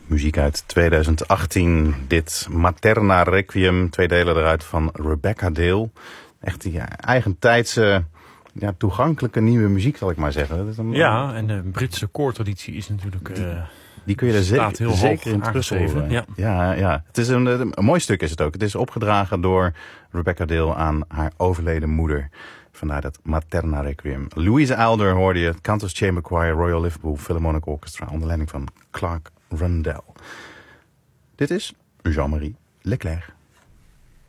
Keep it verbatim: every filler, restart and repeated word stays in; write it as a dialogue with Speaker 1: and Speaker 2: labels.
Speaker 1: Muziek uit twintig achttien. Dit Materna Requiem, twee delen eruit van Rebecca Dale. Echt die eigentijdse, ja, toegankelijke nieuwe muziek, zal ik maar zeggen. Dat is een,
Speaker 2: ja, en de Britse koortraditie is natuurlijk... Uh,
Speaker 1: die, die kun je er zeker,
Speaker 2: heel
Speaker 1: zeker in teruggeven. Ja. Ja, ja. Het is een, een mooi stuk is het ook. Het is opgedragen door Rebecca Dale aan haar overleden moeder. Vandaar dat Materna Requiem. Louise Adler hoorde je, Cantus Chamber Choir, Royal Liverpool Philharmonic Orchestra, onder leiding van Clark Rundell. Dit is Jean-Marie Leclerc.